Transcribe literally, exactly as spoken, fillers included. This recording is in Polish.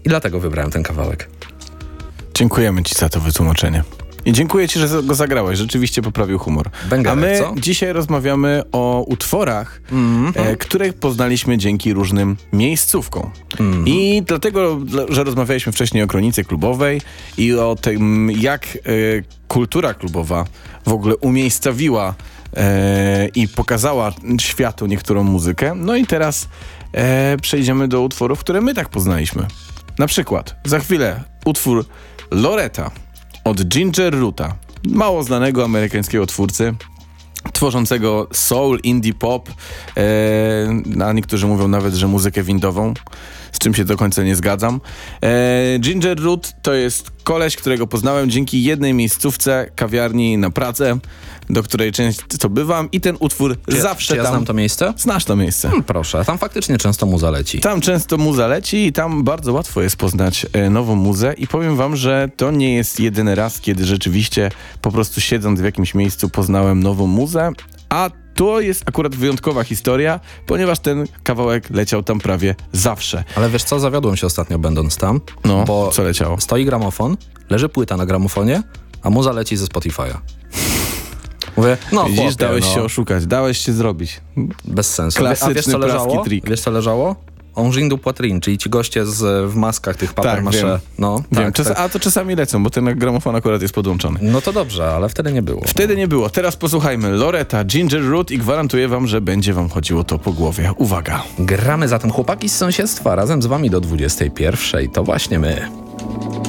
I dlatego wybrałem ten kawałek. Dziękujemy ci za to wytłumaczenie. I dziękuję ci, że go zagrałeś. Rzeczywiście poprawił humor. Bęgarek, A my co? dzisiaj rozmawiamy o utworach, mm-hmm. e, których poznaliśmy dzięki różnym miejscówkom. Mm-hmm. I dlatego, że rozmawialiśmy wcześniej o kronice klubowej i o tym, jak e, kultura klubowa w ogóle umiejscowiła e, i pokazała światu niektórą muzykę. No i teraz e, przejdziemy do utworów, które my tak poznaliśmy. Na przykład za chwilę utwór Loretta od Ginger Roota, mało znanego amerykańskiego twórcy, tworzącego soul, indie pop, e, a niektórzy mówią nawet, że muzykę windową, z czym się do końca nie zgadzam. E, Ginger Root to jest koleś, którego poznałem dzięki jednej miejscówce, kawiarni na pracę, do której często bywam i ten utwór Czy zawsze czy ja tam... znam to miejsce? Znasz to miejsce. Hmm, proszę, tam faktycznie często muza leci. Tam często muza leci i tam bardzo łatwo jest poznać e, nową muzę i powiem wam, że to nie jest jedyny raz, kiedy rzeczywiście po prostu siedząc w jakimś miejscu poznałem nową muzę, a to jest akurat wyjątkowa historia, ponieważ ten kawałek leciał tam prawie zawsze. Ale wiesz co, zawiodłem się ostatnio będąc tam, No, bo co leciało? stoi gramofon, leży płyta na gramofonie, a muza leci ze Spotify'a. Mówię, no Widzisz, chłopie, dałeś no, się oszukać, dałeś się zrobić. bez sensu. Klasyczny A wiesz co leżało? praski trik. Wiesz co leżało? Engine du Poitrine, czyli ci goście z, w maskach tych papier Tak, masze. wiem. No, Wiem, tak, czas, tak. a to czasami lecą, bo ten gramofon akurat jest podłączony. No to dobrze, ale wtedy nie było. Wtedy nie było. Teraz posłuchajmy Loretta, Ginger Root i gwarantuję wam, że będzie wam chodziło to po głowie. Uwaga. Gramy zatem chłopaki z sąsiedztwa razem z wami do dwudziestej pierwszej. To właśnie my.